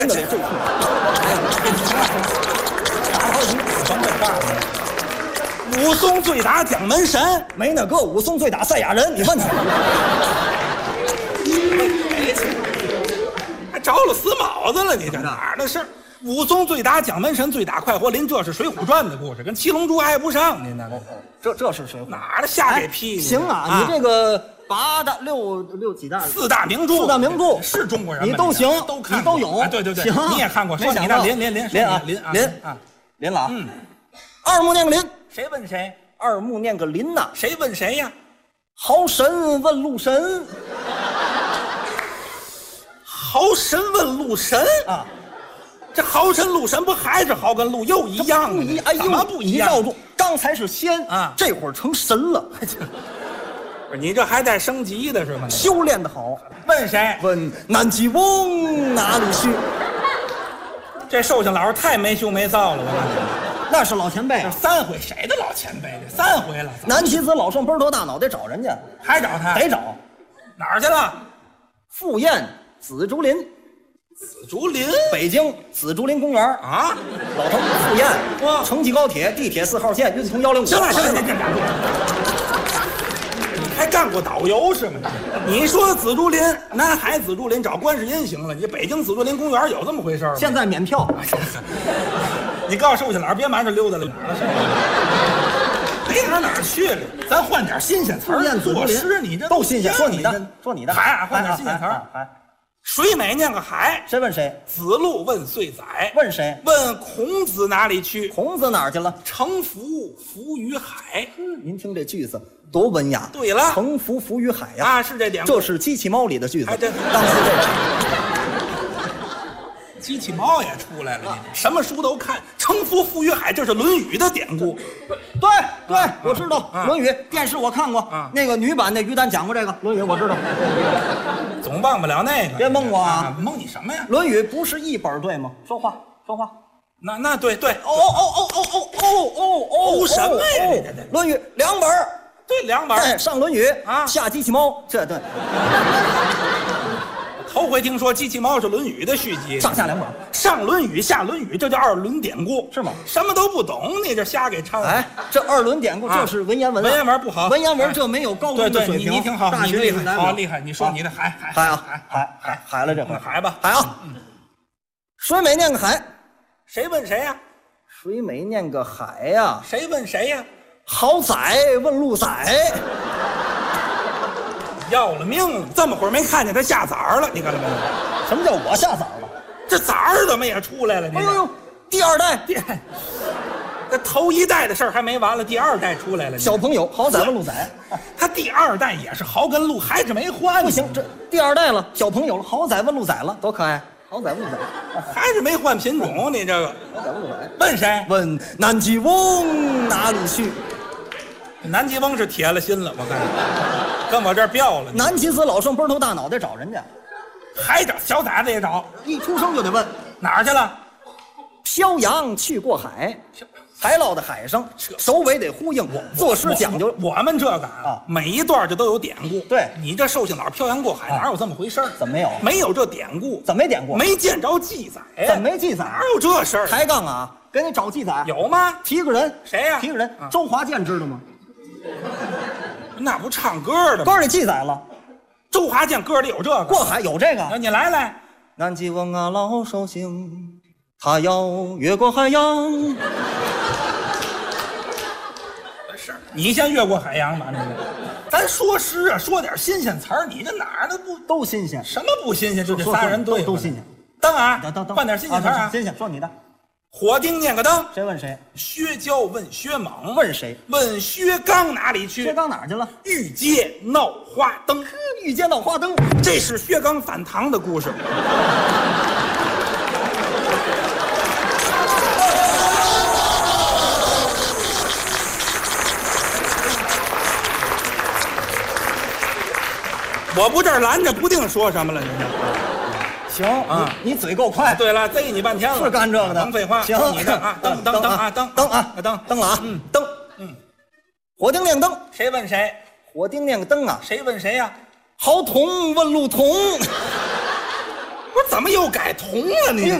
真的这武松醉打蒋门神， 没那个武松醉打赛亚人，你问他。 还着了死卯子了，你这哪儿的事儿？武松醉打蒋门神，醉打快活林，这是《水浒传》的故事，跟七龙珠挨不上。您那这是水浒哪儿的瞎给批？ 行啊，你这个八大六几大四大名著，是中国人， 你都行， 都看， 你都有。 对对对， 行， 你也看过。说你的林了啊，二目念个林， 谁问谁？ 二目念个林呐， 谁问谁呀？ 豪神问路神， 豪神问路神啊。 这豪神路神不还是豪跟路又一样吗？ 哎呦， 怎么不一样？ 你绕住，刚才是仙啊， 这会儿成神了。 不是你这还带升级的是吗？ 修炼的好。 问谁？ 问南极翁哪里去？ 这寿星老师太没羞没臊了，我告诉你， 那是老前辈啊。 3回，谁的老前辈？这3回了。 南齐子老圣奔头大脑袋找人家， 还找他？ 得找。 哪儿去了？ 赴宴紫竹林。 紫竹林， 北京紫竹林公园啊， 老头赴宴，哇，城际高铁地铁4号线运通105。 行了，你还干过导游是吗？你说紫竹林，南海紫竹林找观世音行了，你北京紫竹林公园有这么回事吗？ 现在免票。 你告诉寿星老师别瞒着溜达了，哪儿了？没哪儿去了，咱换点新鲜词儿。作诗，你这都新鲜。说你的， 海，换点新鲜词儿。水美念个海， 谁问谁？ 子路问岁宰， 问谁？ 问孔子哪里去？ 孔子哪儿去了？ 乘浮浮于海。 您听这句子多文雅。 对了， 乘浮浮于海呀。 啊，是这典故。 这是机器猫里的句子。 哎，这当时这机器猫也出来了，什么书都看。乘浮浮于海，这是《论语》的典故。 对，我知道《论语》电视我看过，那个女版的于丹讲过这个《论语》，我知道。 总忘不了那个， 别蒙我啊！ 蒙你什么呀？ 《论语》不是一本对吗？说话。 那对。 哦什么呀？ 《论语》2本， 对，2本。 上《论语》 啊， 下机器猫，这对。 头回听说机器猫是《论语》的续集， 上下2本， 上《论语》下《论语》，这叫2轮典故， 是吗？ 什么都不懂，你这瞎给唱。 哎，这2轮典故就是文言文， 文言文不好， 文言文这没有高中的水平。 你挺好， 大学厉害， 好厉害。你说你的海了，这回海吧， 海啊！水美念个海， 谁问谁呀？ 水美念个海呀， 谁问谁呀？ 好宰问路宰。 要了命了！这么会儿没看见他下崽儿了，你看到没有？ 什么叫我下崽儿了？ 这崽儿怎么也出来了？ 哎呦，第2代， 这头1代的事儿还没完了，第2代出来了。 小朋友好宰问路宰， 他第2代也是豪跟路，还是没换。 不行，这第2代了，小朋友了，好宰问路宰了，多可爱！好宰问路宰， 还是没换品种，你这个。 好宰问路宰， 问谁？ 问南极翁哪里去？ 南极翁是铁了心了，我看跟我这儿飙了。 南齐子老圣奔头大脑袋找人家， 还找小崽子也找， 一出生就得问哪儿去了？ 漂洋去过海，还落在海上，首尾得呼应。作诗讲究我们这个啊，每一段这都有典故。 对， 你这寿星老漂洋过海，哪有这么回事儿？ 怎么没有？ 没有这典故？ 怎么没典故？ 没见着记载。 怎么没记载？ 哪有这事儿？ 抬杠啊！给你找记载有吗？ 提个人， 谁呀？ 提个人，周华健知道吗？ 那不唱歌的吗？ 歌里记载了， 周华健歌里有这个。 过海有这个。 你来。 南极翁啊，老寿星，他要越过海洋。 是你先越过海洋吧？那个，咱说诗啊，说点新鲜词儿。你这哪儿的不都新鲜？ 什么不新鲜？就这仨人都新鲜。 灯啊， 灯， 换点新鲜词儿啊！ 新鲜，说你的。 火丁念个灯， 谁问谁？ 薛娇问薛猛， 问谁？ 问薛刚哪里去？ 薛刚哪儿去了？ 御街闹花灯， 御街闹花灯， 这是薛刚反唐的故事。我不这儿拦着，不定说什么了，你这。 行啊，你嘴够快。 对了，贼你半天了， 是干这个的。 甭废话， 行， 你的啊，灯啊， 灯了啊，灯，火丁念灯， 谁问谁？ 火丁念个灯啊， 谁问谁呀？ 豪童问路童， 不是怎么又改铜了？你